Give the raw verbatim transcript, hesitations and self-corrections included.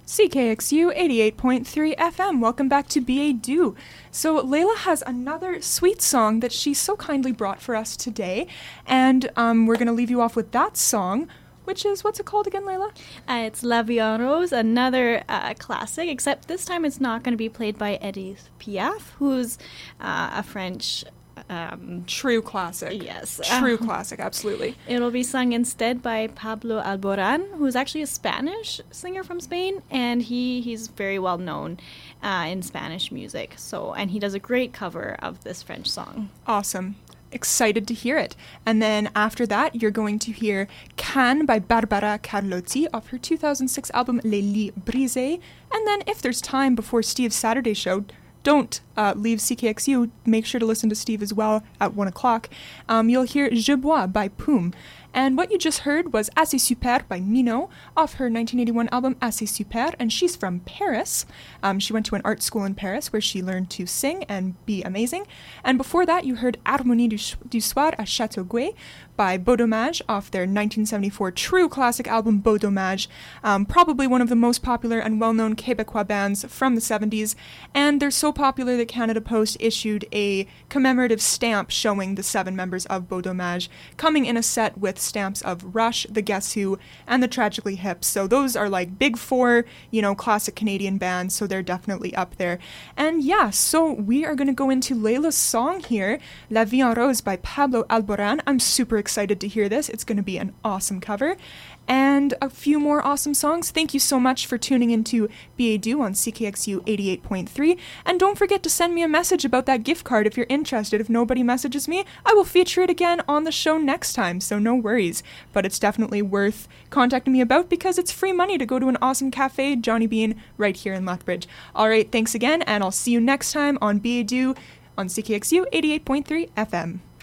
C K X U eighty-eight point three F M. Welcome back to B A Do. So Layla has another sweet song that she so kindly brought for us today, and um, we're going to leave you off with that song, which is, what's it called again, Layla? Uh, it's La Vie en Rose, another uh, classic, except this time it's not going to be played by Edith Piaf, who's uh, a French... Um, True classic. Yes. True Um, classic, absolutely. It'll be sung instead by Pablo Alborán, who's actually a Spanish singer from Spain, and he, he's very well known uh, in Spanish music. So, and he does a great cover of this French song. Awesome. Excited to hear it. And then after that, you're going to hear Can by Barbara Carlotti off her two thousand six album Les Lits Brisés. And then if there's time before Steve's Saturday show, don't uh, leave C K X U. Make sure to listen to Steve as well at one o'clock. Um, you'll hear Je Bois by Poum. And what you just heard was Assez Super by Minot off her nineteen eighty-one album Assez Super, and she's from Paris. Um, she went to an art school in Paris where she learned to sing and be amazing. And before that, you heard Harmonie du, du Soir à Châteauguay by Beau Dommage off their nineteen seventy-four true classic album Beau Dommage, um, probably one of the most popular and well-known Québécois bands from the seventies, and they're so popular that Canada Post issued a commemorative stamp showing the seven members of Beau Dommage, coming in a set with stamps of Rush, The Guess Who, and the Tragically Hip. So those are like big four, you know, classic Canadian bands, so they're definitely up there. And yeah, so we are going to go into Layla's song here, La Vie en Rose by Pablo Alborán. I'm super excited to hear this. It's going to be an awesome cover. And a few more awesome songs. Thank you so much for tuning into B A Do on C K X U eighty-eight point three. And don't forget to send me a message about that gift card if you're interested. If nobody messages me, I will feature it again on the show next time, so no worries. But it's definitely worth contacting me about because it's free money to go to an awesome cafe, Johnny Bean, right here in Lethbridge. All right, thanks again, and I'll see you next time on B A Do on C K X U eighty-eight point three F M.